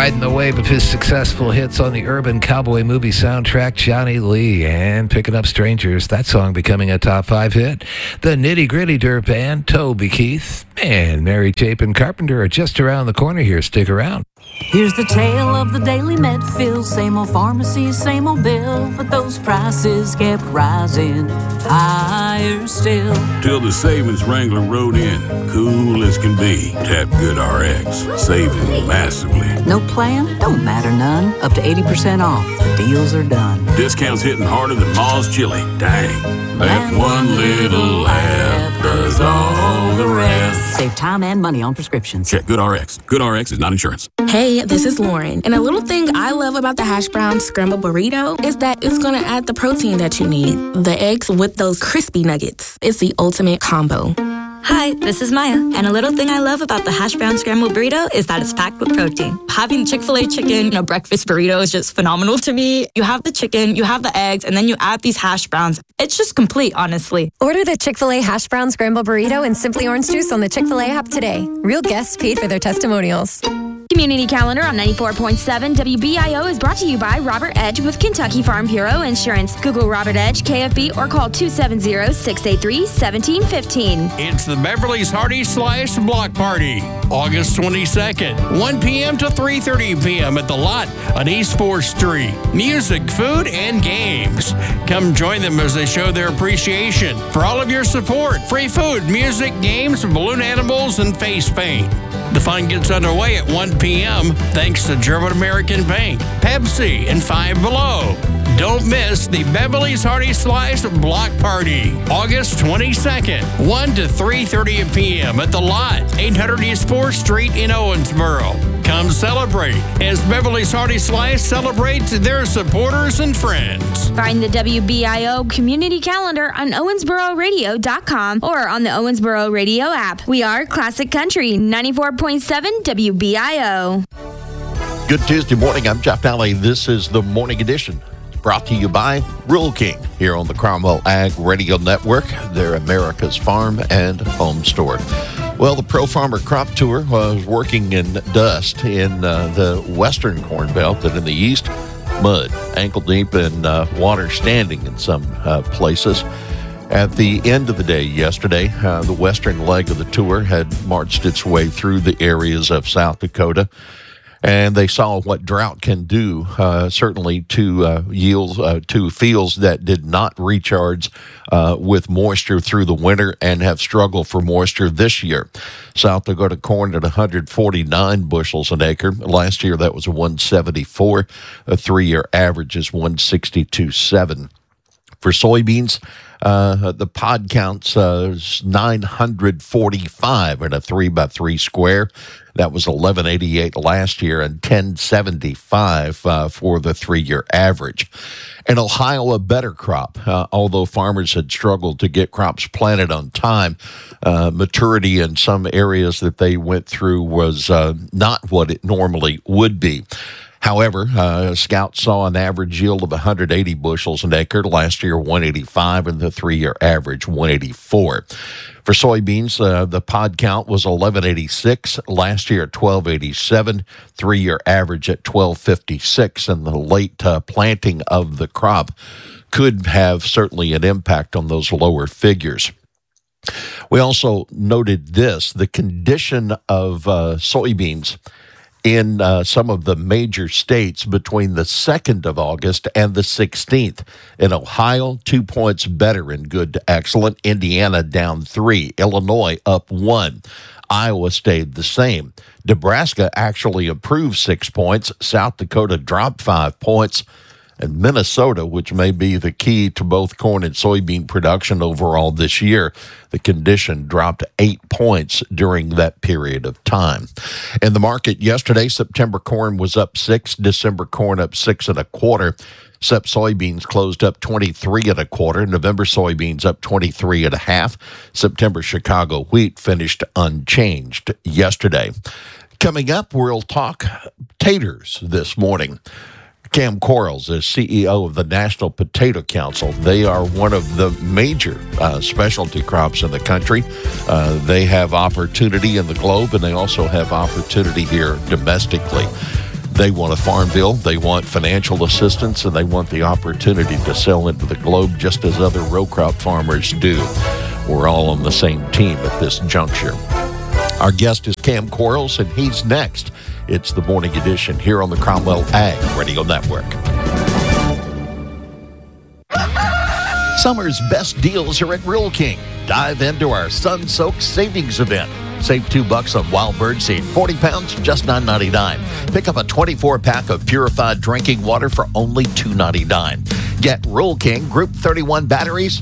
Riding the wave of his successful hits on the urban cowboy movie soundtrack, Johnny Lee, and Picking Up Strangers, that song becoming a top 5 hit. The Nitty Gritty Dirt Band, Toby Keith, and Mary Chapin Carpenter are just around the corner here. Stick around. Here's the tale of the daily Medfield. Same old pharmacy, same old bill, but those prices kept rising higher still. Till the savings Wrangler rode in, cool as can be. Tap GoodRx, saving massively. No plan? Don't matter none. Up to 80% off. The deals are done. Discounts hitting harder than Ma's chili. Dang. That one little app does all the rest. Save time and money on prescriptions. Check GoodRx. GoodRx is not insurance. Hey, this is Lauren. And a little thing I love about the hash brown scrambled burrito is that it's going to add the protein that you need. The eggs with those crispy nuggets. It's the ultimate combo. Hi, this is Maya, and a little thing I love about the hash brown scrambled burrito is that it's packed with protein. Having Chick-fil-A chicken in a breakfast burrito is just phenomenal to me. You have the chicken, you have the eggs, and then you add these hash browns. It's just complete, honestly. Order the Chick-fil-A hash brown scrambled burrito and Simply Orange Juice on the Chick-fil-A app today. Real guests paid for their testimonials. Community Calendar on 94.7 WBIO is brought to you by Robert Edge with Kentucky Farm Bureau Insurance. Google Robert Edge, KFB, or call 270-683-1715. It's the Beverly's Hearty Slice Block Party, August 22nd, 1 p.m. to 3:30 p.m. at The Lot on East 4th Street. Music, food, and games. Come join them as they show their appreciation for all of your support. Free food, music, games, balloon animals, and face paint. The fun gets underway at 1 p.m. thanks to German American Bank, Pepsi, and Five Below. Don't miss the Beverly's Hearty Slice Block Party, August 22nd, 1 to 3:30 p.m. at The Lot, 800 East 4th Street in Owensboro. Come celebrate as Beverly's Hearty Slice celebrates their supporters and friends. Find the WBIO Community Calendar on OwensboroRadio.com or on the Owensboro Radio app. We are Classic Country, 94.7 WBIO. Good Tuesday morning. I'm Jeff Daly. This is the Morning Edition, brought to you by Rural King here on the Cromwell Ag Radio Network. They're America's farm and home store. Well, the Pro Farmer Crop Tour was working in dust in the western Corn Belt, and in the east, mud, ankle deep, and water standing in some places. At the end of the day yesterday, the western leg of the tour had marched its way through the areas of South Dakota, and they saw what drought can do, certainly to yields, to fields that did not recharge with moisture through the winter and have struggled for moisture this year. South Dakota corn at 149 bushels an acre. Last year, that was 174. A 3-year average is 162.7. For soybeans, the pod counts 945 in a 3x3 square. That was 1188 last year and 1075 for the 3-year average. In Ohio, a better crop, although farmers had struggled to get crops planted on time. Maturity in some areas that they went through was not what it normally would be. However, Scout saw an average yield of 180 bushels an acre. Last year, 185, and the 3-year average, 184. For soybeans, the pod count was 1186. Last year, 1287. 3-year average at 1256. And the late planting of the crop could have certainly an impact on those lower figures. We also noted this, the condition of soybeans in some of the major states between the 2nd of August and the 16th. In Ohio, 2 points better in good to excellent. Indiana down 3. Illinois up 1. Iowa stayed the same. Nebraska actually improved 6 points. South Dakota dropped 5 points. And Minnesota, which may be the key to both corn and soybean production overall this year, the condition dropped 8 points during that period of time. In the market yesterday, September corn was up 6, December corn up 6 1/4. Sep soybeans closed up 23 1/4. November soybeans up 23 1/2. September Chicago wheat finished unchanged yesterday. Coming up, we'll talk taters this morning. Cam Quarles is CEO of the National Potato Council. They are one of the major specialty crops in the country. They have opportunity in the globe, and they also have opportunity here domestically. They want a farm bill, they want financial assistance, and they want the opportunity to sell into the globe just as other row crop farmers do. We're all on the same team at this juncture. Our guest is Cam Quarles, and he's next. It's the Morning Edition here on the Cromwell Ag Radio Network. Summer's best deals are at Rural King. Dive into our Sun-Soaked Savings Event. Save $2 on wild bird seed, 40 pounds, just $9.99. Pick up a 24-pack of purified drinking water for only $2.99. Get Rural King Group 31 batteries,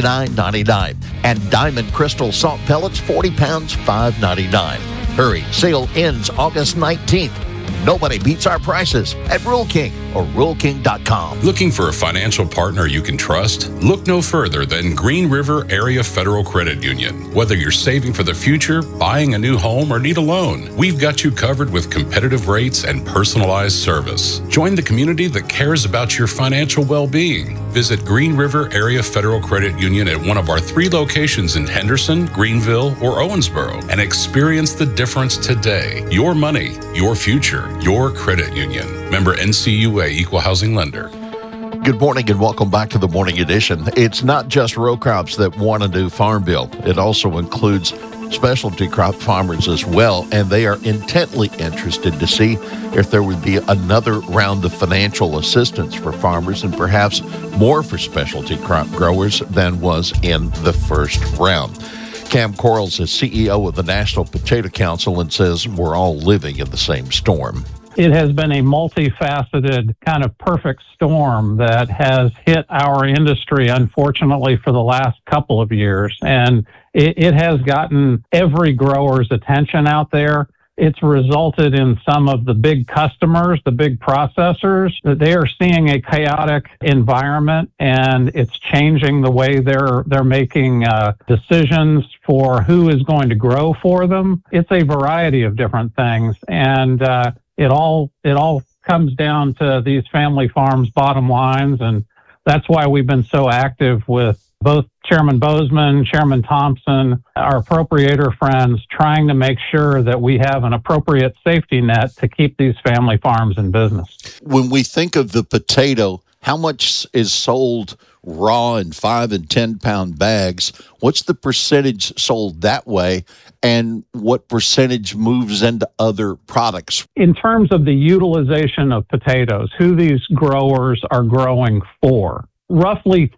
$99.99. And Diamond Crystal Salt Pellets, 40 pounds, $5.99. Hurry, sale ends August 19th. Nobody beats our prices at Rural King or RuralKing.com. Looking for a financial partner you can trust? Look no further than Green River Area Federal Credit Union. Whether you're saving for the future, buying a new home, or need a loan, we've got you covered with competitive rates and personalized service. Join the community that cares about your financial well-being. Visit Green River Area Federal Credit Union at one of our 3 locations in Henderson, Greenville, or Owensboro and experience the difference today. Your money, your future, your credit union. Member NCUA Equal Housing Lender. Good morning and welcome back to the Morning Edition. It's not just row crops that want a new farm bill. It also includes specialty crop farmers as well, and they are intently interested to see if there would be another round of financial assistance for farmers and perhaps more for specialty crop growers than was in the first round. Cam Quarles is CEO of the National Potato Council and says we're all living in the same storm. It has been a multifaceted kind of perfect storm that has hit our industry, unfortunately, for the last couple of years. And it has gotten every grower's attention out there. It's resulted in some of the big customers, the big processors, that they are seeing a chaotic environment, and it's changing the way they're making decisions for who is going to grow for them. It's a variety of different things, and it all comes down to these family farms' bottom lines, and that's why we've been so active with both Chairman Bozeman, Chairman Thompson, our appropriator friends, trying to make sure that we have an appropriate safety net to keep these family farms in business. When we think of the potato, how much is sold raw in 5 and 10 pound bags? What's the percentage sold that way? And what percentage moves into other products? In terms of the utilization of potatoes, who these growers are growing for, roughly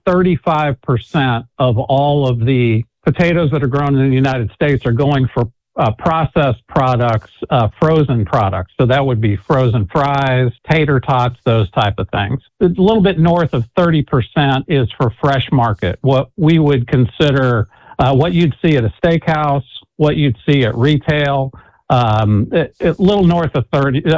35% of all of the potatoes that are grown in the United States are going for processed products, frozen products. So that would be frozen fries, tater tots, those type of things. A little bit north of 30% is for fresh market, what we would consider what you'd see at a steakhouse, what you'd see at retail. A little north of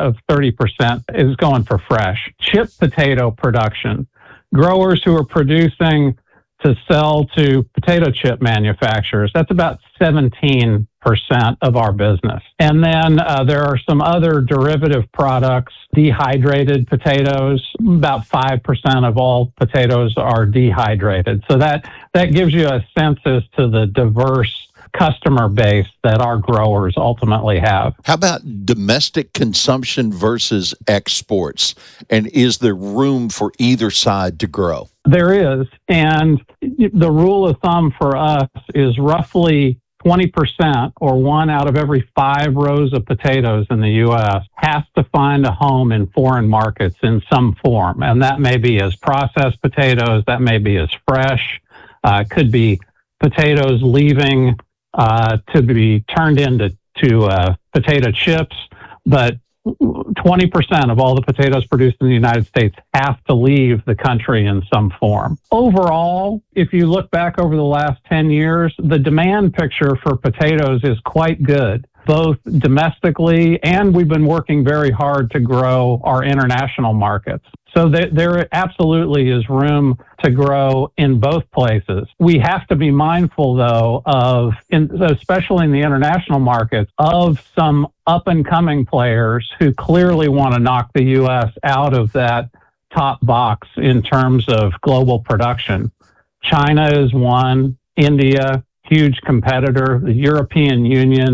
30% is going for fresh. Chip potato production. Growers who are producing to sell to potato chip manufacturers, that's about 17% of our business. And then there are some other derivative products, dehydrated potatoes, about 5% of all potatoes are dehydrated. So that gives you a sense as to the diverse customer base that our growers ultimately have. How about domestic consumption versus exports? And is there room for either side to grow? There is. And the rule of thumb for us is roughly 20%, or 1 out of every 5 rows of potatoes in the U.S. has to find a home in foreign markets in some form. And that may be as processed potatoes, that may be as fresh, could be potatoes leaving to be turned into potato chips, but 20% of all the potatoes produced in the United States have to leave the country in some form. Overall, if you look back over the last 10 years, the demand picture for potatoes is quite good, both domestically, and we've been working very hard to grow our international markets. So there absolutely is room to grow in both places. We have to be mindful, though, especially in the international markets, of some up-and-coming players who clearly want to knock the U.S. out of that top box in terms of global production. China is one, India, huge competitor, the European Union,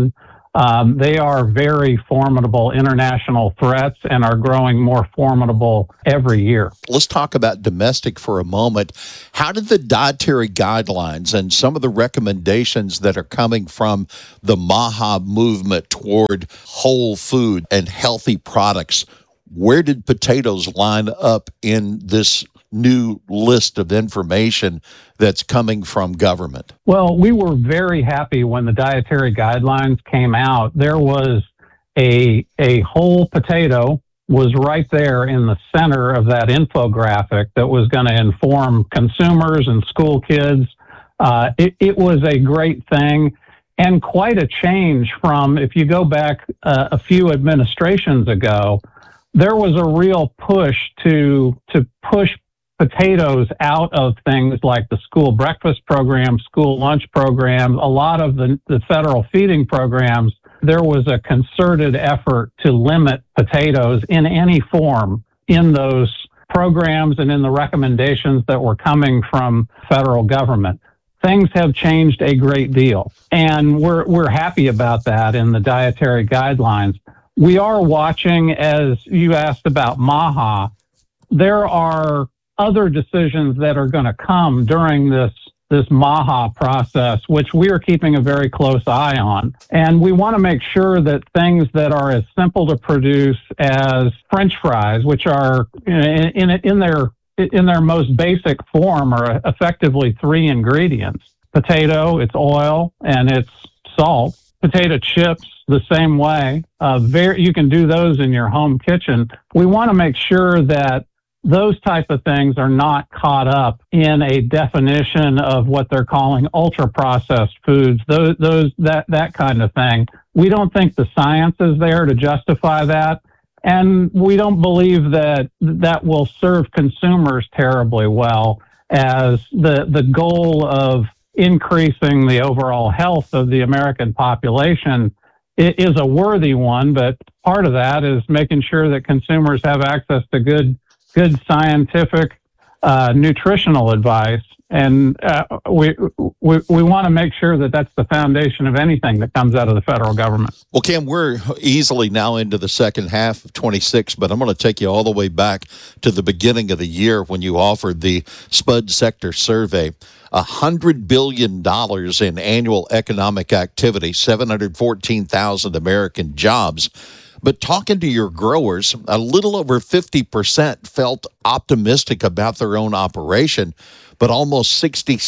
They are very formidable international threats and are growing more formidable every year. Let's talk about domestic for a moment. How did the dietary guidelines and some of the recommendations that are coming from the MAHA movement toward whole food and healthy products, where did potatoes line up in this new list of information that's coming from government? Well, we were very happy when the dietary guidelines came out. There was a whole potato was right there in the center of that infographic that was going to inform consumers and school kids. It was a great thing and quite a change from, if you go back a few administrations ago, there was a real push to push potatoes out of things like the school breakfast program, school lunch program, a lot of the federal feeding programs. There was a concerted effort to limit potatoes in any form in those programs and in the recommendations that were coming from federal government. Things have changed a great deal, and we're happy about that in the dietary guidelines. We are watching, as you asked about MAHA, there are other decisions that are going to come during this MAHA process, which we are keeping a very close eye on. And we want to make sure that things that are as simple to produce as French fries, which are in their most basic form, are effectively 3 ingredients: potato, it's oil, and it's salt. Potato chips, the same way. You can do those in your home kitchen. We want to make sure that those type of things are not caught up in a definition of what they're calling ultra-processed foods, that kind of thing. We don't think the science is there to justify that, and we don't believe that will serve consumers terribly well, as the goal of increasing the overall health of the American population is a worthy one, but part of that is making sure that consumers have access to good scientific nutritional advice, and we want to make sure that that's the foundation of anything that comes out of the federal government. Well, Cam, we're easily now into the second half of 26, but I'm going to take you all the way back to the beginning of the year when you offered the Spud Sector Survey. $100 billion in annual economic activity, 714,000 American jobs. But talking to your growers, a little over 50% felt optimistic about their own operation, but almost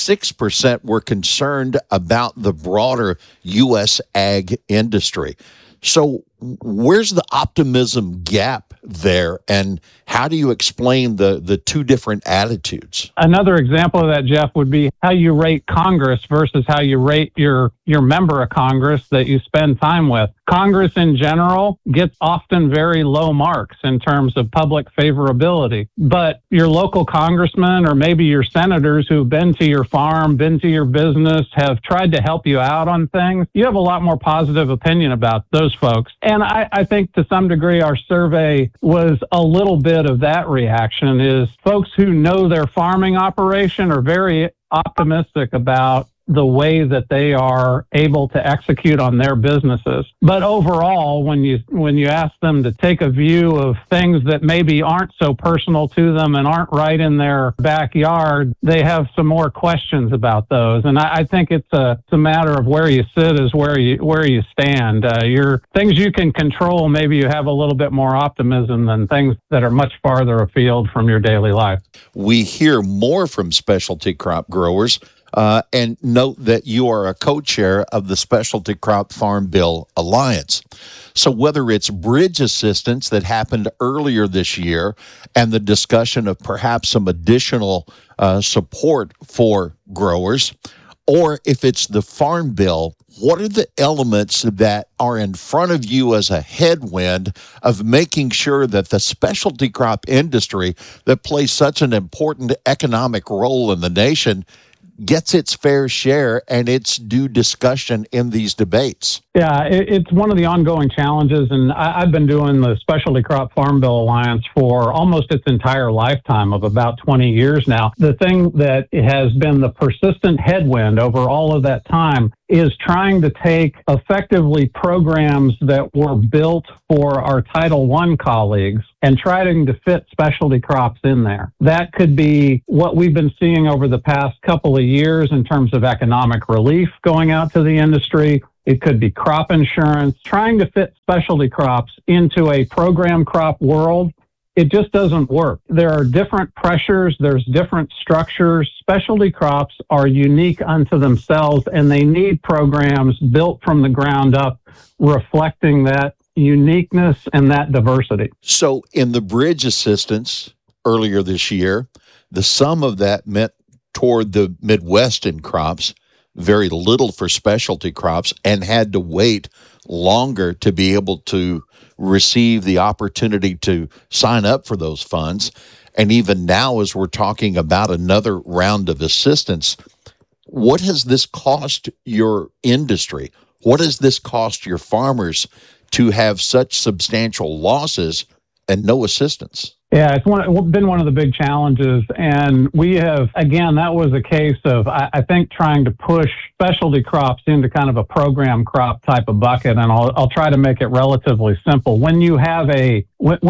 66% were concerned about the broader U.S. ag industry. So where's the optimism gap there, and how do you explain the two different attitudes? Another example of that, Jeff, would be how you rate Congress versus how you rate your member of Congress that you spend time with. Congress in general gets often very low marks in terms of public favorability, but your local congressman or maybe your senators who've been to your farm, been to your business, have tried to help you out on things, you have a lot more positive opinion about those folks. And I think to some degree our survey was a little bit of that reaction, is folks who know their farming operation are very optimistic about the way that they are able to execute on their businesses. But overall, when you ask them to take a view of things that maybe aren't so personal to them and aren't right in their backyard, they have some more questions about those. And I think it's a matter of where you sit is where you stand. Your things you can control, maybe you have a little bit more optimism than things that are much farther afield from your daily life. We hear more from specialty crop growers. And note that you are a co-chair of the Specialty Crop Farm Bill Alliance. So whether it's bridge assistance that happened earlier this year and the discussion of perhaps some additional support for growers, or if it's the Farm Bill, what are the elements that are in front of you as a headwind of making sure that the specialty crop industry that plays such an important economic role in the nation gets its fair share and its due discussion in these debates? Yeah, it's one of the ongoing challenges, and I've been doing the Specialty Crop Farm Bill Alliance for almost its entire lifetime of about 20 years now. The thing that has been the persistent headwind over all of that time is trying to take effectively programs that were built for our Title I colleagues and trying to fit specialty crops in there. That could be what we've been seeing over the past couple of years in terms of economic relief going out to the industry. It could be crop insurance, trying to fit specialty crops into a program crop world. It just doesn't work. There are different pressures. There's different structures. Specialty crops are unique unto themselves, and they need programs built from the ground up, reflecting that uniqueness and that diversity. So in the bridge assistance earlier this year, the sum of that meant toward the Midwestern crops, very little for specialty crops, and had to wait longer to be able to receive the opportunity to sign up for those funds. And even now, as we're talking about another round of assistance, what has this cost your industry? What does this cost your farmers to have such substantial losses and no assistance? Yeah, it's been one of the big challenges. And we have, again, that was a case of, I think, trying to push specialty crops into kind of a program crop type of bucket. And I'll try to make it relatively simple. When you have a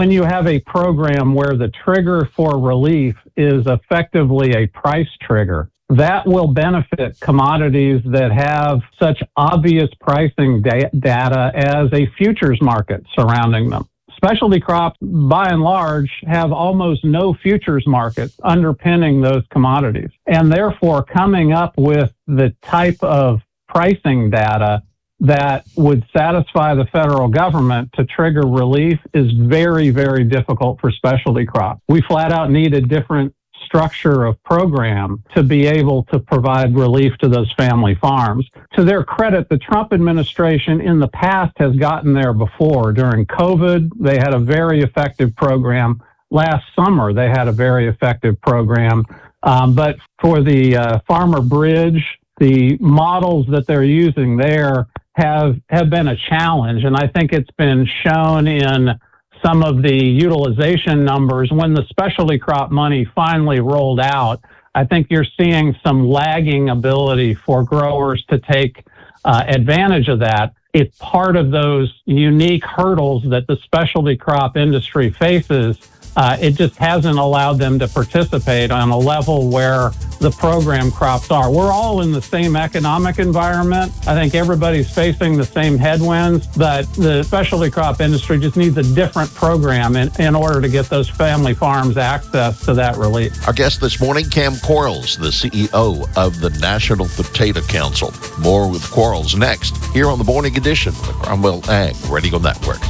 program where the trigger for relief is effectively a price trigger, that will benefit commodities that have such obvious pricing data as a futures market surrounding them. Specialty crops, by and large, have almost no futures market underpinning those commodities. And therefore, coming up with the type of pricing data that would satisfy the federal government to trigger relief is very, very difficult for specialty crops. We flat out need a different structure of program to be able to provide relief to those family farms. To their credit, the Trump administration in the past has gotten there before. During COVID, they had a very effective program. Last summer, they had a very effective program. But for the Farmer Bridge, the models that they're using there have been a challenge. And I think it's been shown in some of the utilization numbers. When the specialty crop money finally rolled out, I think you're seeing some lagging ability for growers to take advantage of that. It's part of those unique hurdles that the specialty crop industry faces. It just hasn't allowed them to participate on a level where the program crops are. We're all in the same economic environment. I think everybody's facing the same headwinds, but the specialty crop industry just needs a different program in order to get those family farms access to that relief. Our guest this morning, Cam Quarles, the CEO of the National Potato Council. More with Quarles next, here on the Morning Edition of the Cromwell Ag Radio Network.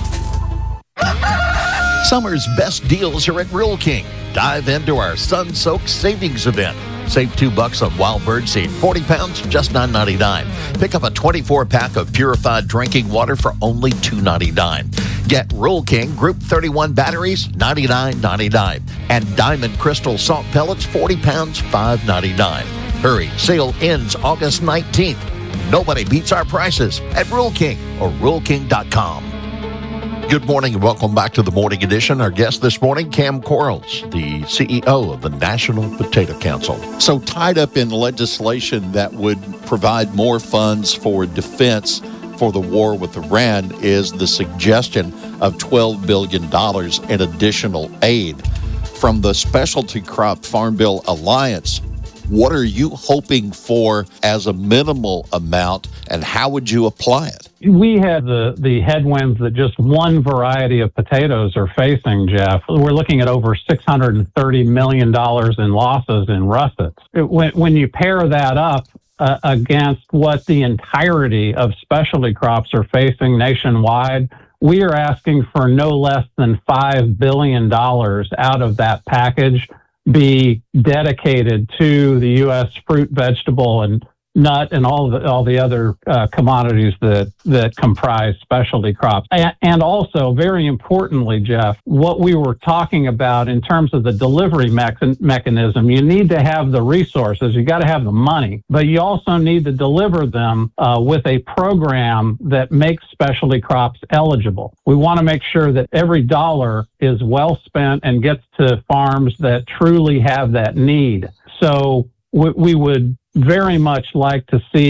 Summer's best deals are at Real King. Dive into our sun-soaked savings event. Save $2 on wild bird seed, 40 pounds, just $9.99. Pick up a 24-pack of purified drinking water for only $2.99. Get Real King Group 31 batteries, $99.99. And Diamond Crystal salt pellets, 40 pounds, $5.99. Hurry, sale ends August 19th. Nobody beats our prices at Real King or RealKing.com. Good morning and welcome back to the Morning Edition. Our guest this morning, Cam Quarles, the CEO of the National Potato Council. So tied up in legislation that would provide more funds for defense for the war with Iran is the suggestion of $12 billion in additional aid. From the Specialty Crop Farm Bill Alliance, what are you hoping for as a minimal amount, and how would you apply it? We had the headwinds that just one variety of potatoes are facing, Jeff. We're looking at over $630 million in losses in russets. When you pair that up against what the entirety of specialty crops are facing nationwide, we are asking for no less than $5 billion out of that package be dedicated to the U.S. fruit, vegetable, and nut and all the other commodities that comprise specialty crops. And also, very importantly, Jeff, what we were talking about in terms of the delivery mechanism, you need to have the resources, you got to have the money, but you also need to deliver them with a program that makes specialty crops eligible. We want to make sure that every dollar is well spent and gets to farms that truly have that need. So we would very much like to see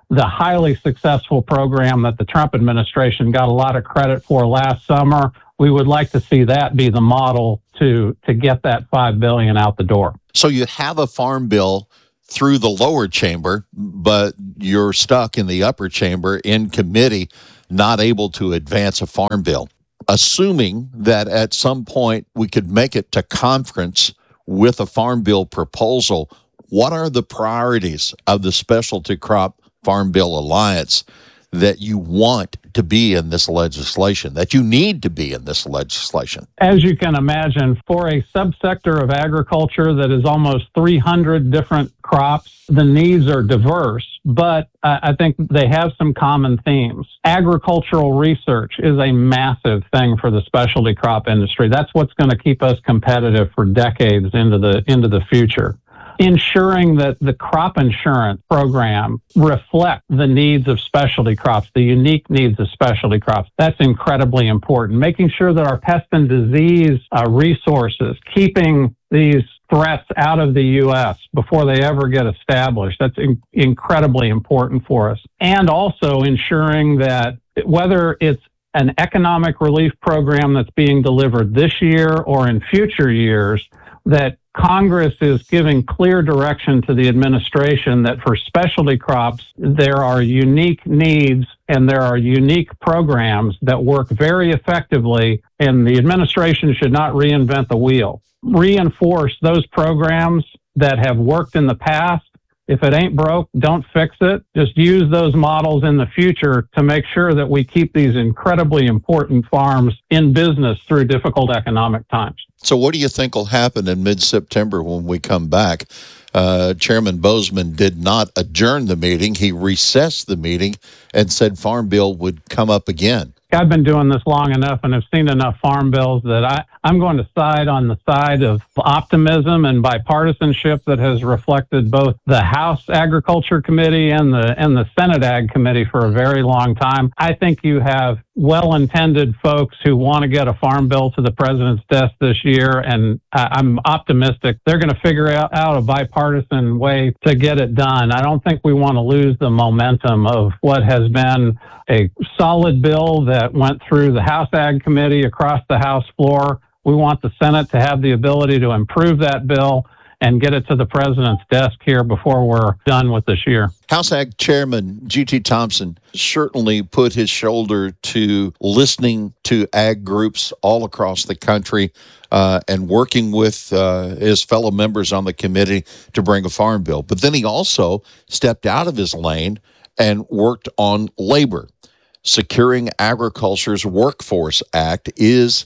the highly successful program that the Trump administration got a lot of credit for last summer. We would like to see that be the model to get that $5 billion out the door. So you have a farm bill through the lower chamber, but you're stuck in the upper chamber in committee, not able to advance a farm bill. Assuming that at some point we could make it to conference with a farm bill proposal, what are the priorities of the Specialty Crop Farm Bill Alliance that you want to be in this legislation, that you need to be in this legislation? As you can imagine, for a subsector of agriculture that is almost 300 different crops, the needs are diverse, but I think they have some common themes. Agricultural research is a massive thing for the specialty crop industry. That's what's going to keep us competitive for decades into the future. Ensuring that the crop insurance program reflect the needs of specialty crops, the unique needs of specialty crops. That's incredibly important. Making sure that our pest and disease resources, keeping these threats out of the U.S. before they ever get established, that's incredibly important for us. And also ensuring that whether it's an economic relief program that's being delivered this year or in future years, that Congress is giving clear direction to the administration that for specialty crops, there are unique needs and there are unique programs that work very effectively, and the administration should not reinvent the wheel. Reinforce those programs that have worked in the past. If it ain't broke, don't fix it. Just use those models in the future to make sure that we keep these incredibly important farms in business through difficult economic times. So what do you think will happen in mid-September when we come back? Chairman Bozeman did not adjourn the meeting. He recessed the meeting and said Farm Bill would come up again. I've been doing this long enough and have seen enough farm bills that I'm going to side on the side of optimism and bipartisanship that has reflected both the House Agriculture Committee and the Senate Ag Committee for a very long time. I think you have well-intended folks who want to get a farm bill to the president's desk this year, and I'm optimistic they're going to figure out a bipartisan way to get it done. I don't think we want to lose the momentum of what has been a solid bill that went through the House Ag Committee across the House floor. We want the Senate to have the ability to improve that bill and get it to the president's desk here before we're done with this year. House Ag Chairman G.T. Thompson certainly put his shoulder to listening to ag groups all across the country and working with his fellow members on the committee to bring a farm bill. But then he also stepped out of his lane and worked on labor. Securing Agriculture's Workforce Act is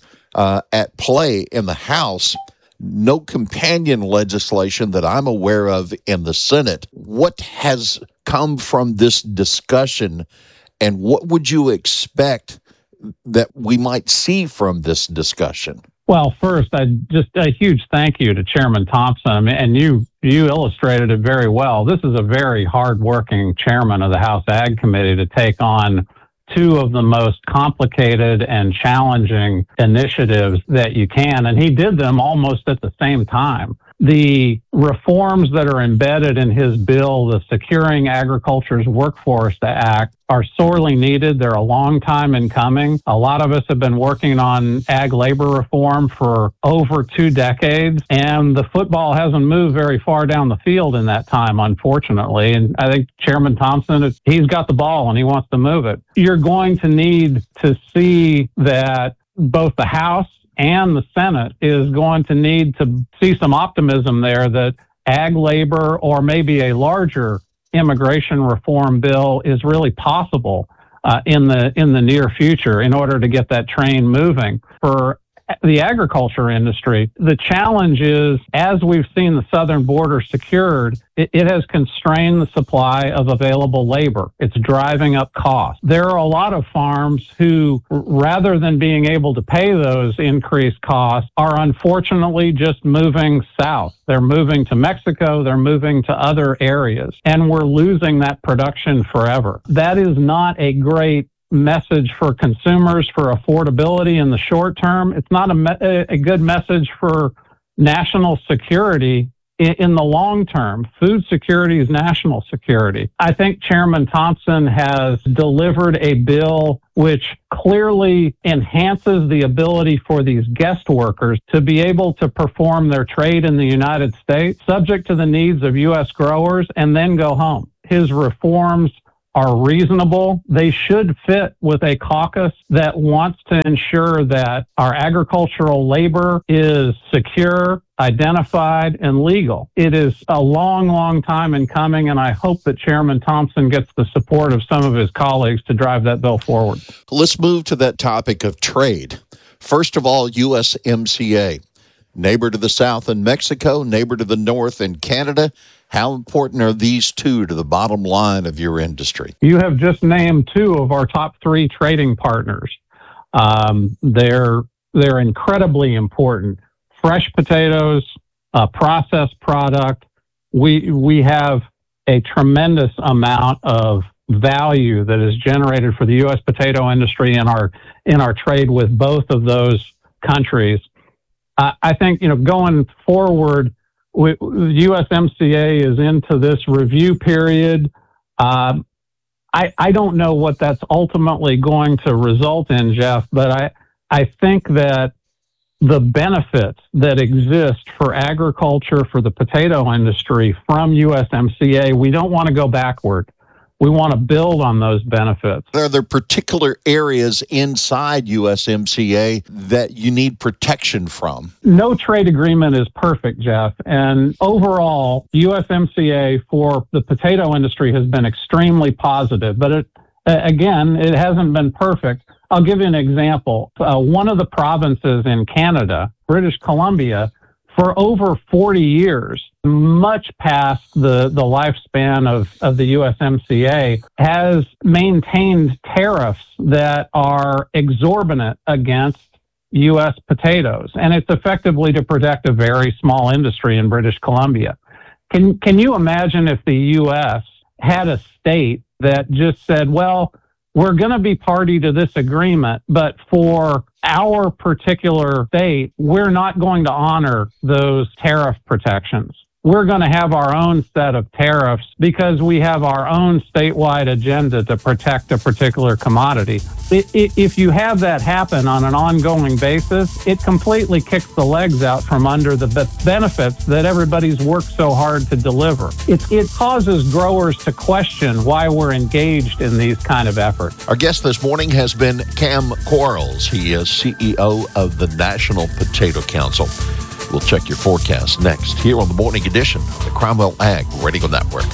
at play in the House. No companion legislation that I'm aware of in the Senate. What has come from this discussion, and what would you expect that we might see from this discussion? Well, first, just a huge thank you to Chairman Thompson, and you illustrated it very well. This is a very hardworking chairman of the House Ag Committee to take on two of the most complicated and challenging initiatives that you can, and he did them almost at the same time. The reforms that are embedded in his bill, the Securing Agriculture's Workforce Act, are sorely needed. They're a long time in coming. A lot of us have been working on ag labor reform for over 2 decades, and the football hasn't moved very far down the field in that time, unfortunately. And I think Chairman Thompson, he's got the ball and he wants to move it. You're going to need to see that both the House and the Senate is going to need to see some optimism there that ag labor or maybe a larger immigration reform bill is really possible in the near future in order to get that train moving. For the agriculture industry, the challenge is, as we've seen the southern border secured, it has constrained the supply of available labor. It's driving up costs. There are a lot of farms who, rather than being able to pay those increased costs, are unfortunately just moving south. They're moving to Mexico. They're moving to other areas. And we're losing that production forever. That is not a great message for consumers for affordability in the short term. It's not a good message for national security in the long term, food security is national security. I think Chairman Thompson has delivered a bill which clearly enhances the ability for these guest workers to be able to perform their trade in the United States, subject to the needs of U.S. growers, and then go home. His reforms are reasonable. They should fit with a caucus that wants to ensure that our agricultural labor is secure, identified, and legal. It is a long, long time in coming, and I hope that Chairman Thompson gets the support of some of his colleagues to drive that bill forward. Let's move to that topic of trade. First of all, USMCA. Neighbor to the south in Mexico, neighbor to the north in Canada. How important are these two to the bottom line of your industry? You have just named two of our top three trading partners. They're incredibly important. Fresh potatoes, processed product. We have a tremendous amount of value that is generated for the U.S. potato industry in our trade with both of those countries. I think, going forward, USMCA is into this review period. I don't know what that's ultimately going to result in, Jeff, but I think that the benefits that exist for agriculture, for the potato industry from USMCA, we don't want to go backward. We want to build on those benefits. Are there particular areas inside USMCA that you need protection from? No trade agreement is perfect, Jeff. And overall, USMCA for the potato industry has been extremely positive. But it hasn't been perfect. I'll give you an example. One of the provinces in Canada, British Columbia, for over 40 years, much past the lifespan of the USMCA, has maintained tariffs that are exorbitant against U.S. potatoes. And it's effectively to protect a very small industry in British Columbia. Can you imagine if the U.S. had a state that just said, well, we're going to be party to this agreement, but for our particular state, we're not going to honor those tariff protections. We're going to have our own set of tariffs because we have our own statewide agenda to protect a particular commodity. If you have that happen on an ongoing basis, it completely kicks the legs out from under the benefits that everybody's worked so hard to deliver. It causes growers to question why we're engaged in these kind of efforts. Our guest this morning has been Cam Quarles. He is CEO of the National Potato Council. We'll check your forecast next here on the Morning Edition of the Cromwell Ag Radio Network.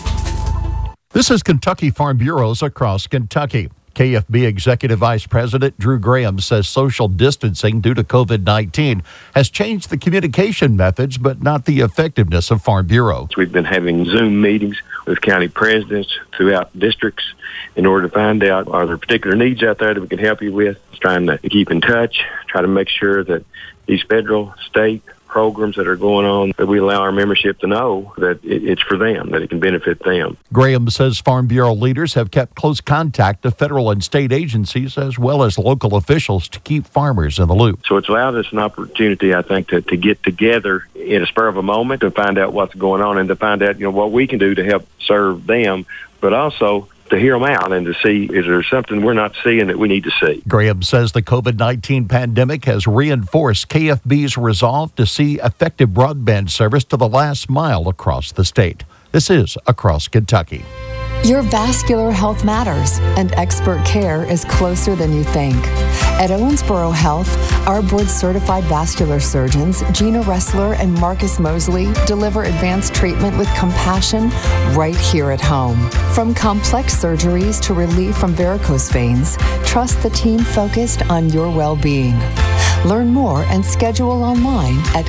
This is Kentucky Farm Bureaus across Kentucky. KFB Executive Vice President Drew Graham says social distancing due to COVID-19 has changed the communication methods, but not the effectiveness of Farm Bureau. We've been having Zoom meetings with county presidents throughout districts in order to find out, are there particular needs out there that we can help you with? It's trying to keep in touch, try to make sure that these federal, state programs that are going on, that we allow our membership to know that it's for them, that it can benefit them. Graham says Farm Bureau leaders have kept close contact to federal and state agencies as well as local officials to keep farmers in the loop. So it's allowed us an opportunity, I think, to get together in a spur of a moment to find out what's going on and to find out, what we can do to help serve them, but also to hear them out and to see, is there something we're not seeing that we need to see? Graham says the COVID-19 pandemic has reinforced KFB's resolve to see effective broadband service to the last mile across the state. This is Across Kentucky. Your vascular health matters, and expert care is closer than you think. At Owensboro Health, our board-certified vascular surgeons, Gina Ressler and Marcus Mosley, deliver advanced treatment with compassion right here at home. From complex surgeries to relief from varicose veins, trust the team focused on your well-being. Learn more and schedule online at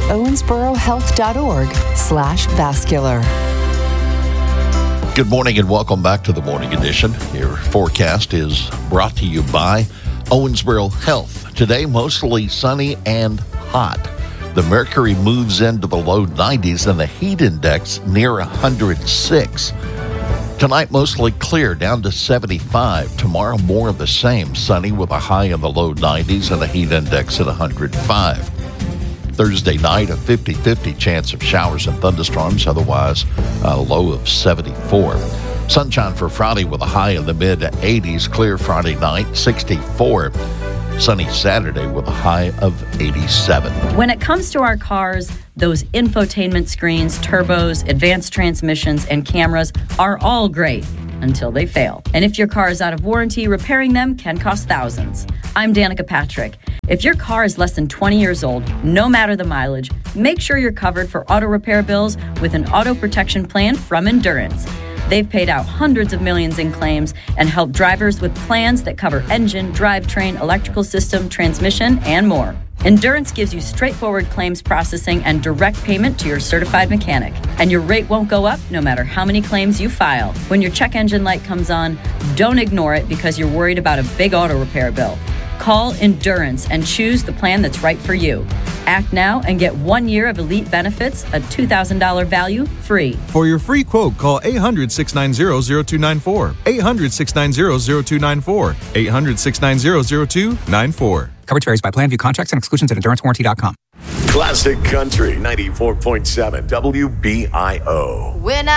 owensborohealth.org/vascular. Good morning and welcome back to the Morning Edition. Your forecast is brought to you by Owensboro Health. Today, mostly sunny and hot. The mercury moves into the low 90s and the heat index near 106. Tonight, mostly clear, down to 75. Tomorrow, more of the same, sunny with a high in the low 90s and a heat index at 105. Thursday night, a 50-50 chance of showers and thunderstorms, otherwise a low of 74. Sunshine for Friday with a high in the mid-80s. Clear Friday night, 64. Sunny Saturday with a high of 87. When it comes to our cars, those infotainment screens, turbos, advanced transmissions, and cameras are all great until they fail. And if your car is out of warranty, repairing them can cost thousands. I'm Danica Patrick. If your car is less than 20 years old, no matter the mileage, make sure you're covered for auto repair bills with an auto protection plan from Endurance. They've paid out hundreds of millions in claims and helped drivers with plans that cover engine, drivetrain, electrical system, transmission, and more. Endurance gives you straightforward claims processing and direct payment to your certified mechanic. And your rate won't go up no matter how many claims you file. When your check engine light comes on, don't ignore it because you're worried about a big auto repair bill. Call Endurance and choose the plan that's right for you. Act now and get 1 year of elite benefits, a $2,000 value, free. For your free quote, call 800-690-0294. 800-690-0294. 800-690-0294. Coverage varies by plan. View contracts and exclusions at EnduranceWarranty.com. Classic Country 94.7 WBIO. When